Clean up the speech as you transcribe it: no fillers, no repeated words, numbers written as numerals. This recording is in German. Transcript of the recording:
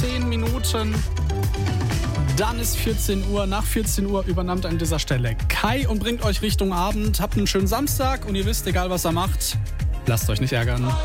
10 Minuten. Dann ist 14 Uhr. Nach 14 Uhr übernimmt an dieser Stelle Kai und bringt euch Richtung Abend. Habt einen schönen Samstag und ihr wisst, egal was er macht, lasst euch nicht ärgern.